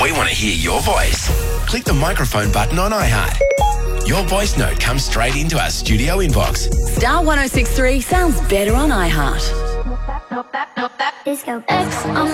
We want to hear your voice. Click the microphone button on iHeart. Your voice note comes straight into our studio inbox. Star 106.3 sounds better on iHeart. Disco X on